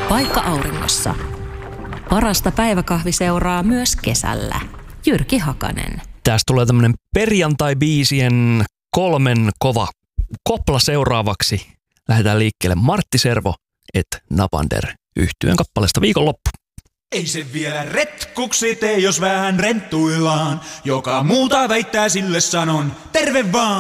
Paikka auringossa. Parasta päiväkahviseuraa myös kesällä. Jyrki Hakanen. Tästä tulee tämmönen perjantai-biisien 3 kova kopla seuraavaksi. Lähdetään liikkeelle Martti Servo et Napander -yhtyeen kappaleesta Viikonloppu. Ei se vielä retkuksi tee, jos vähän renttuillaan. Joka muuta väittää, sille sanon terve vaan.